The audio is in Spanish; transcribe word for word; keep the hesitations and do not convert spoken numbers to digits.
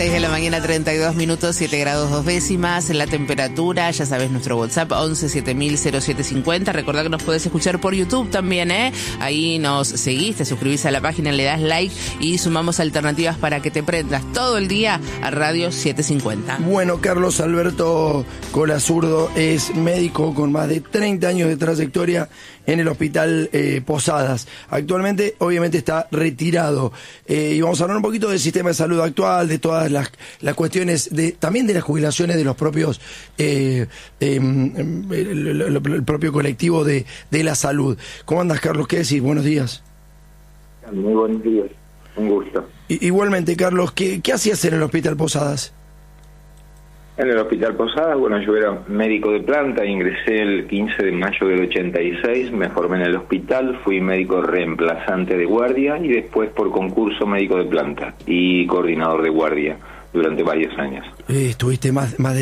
seis de la mañana, treinta y dos minutos, siete grados dos décimas. En la temperatura, ya sabes, nuestro WhatsApp once siete mil cero siete cincuenta. Recordá que nos podés escuchar por YouTube también, ¿eh? Ahí nos seguís, te suscribís a la página, le das like y sumamos alternativas para que te prendas todo el día a Radio setecientos cincuenta. Bueno, Carlos Alberto Colazurdo es médico con más de treinta años de trayectoria en el Hospital eh, Posadas. Actualmente, obviamente, está retirado. Eh, y vamos a hablar un poquito del sistema de salud actual, de todas las, las cuestiones, de también de las jubilaciones de los propios, eh, eh, el, el, el propio colectivo de, de la salud. ¿Cómo andas, Carlos? ¿Qué decís? Buenos días. Muy buenos días. Un gusto. I, igualmente, Carlos, ¿qué, qué hacías en el Hospital Posadas? En el Hospital Posadas, bueno, yo era médico de planta, ingresé el quince de mayo del ochenta y seis, me formé en el hospital, fui médico reemplazante de guardia y después por concurso médico de planta y coordinador de guardia durante varios años. Eh, estuviste más, más de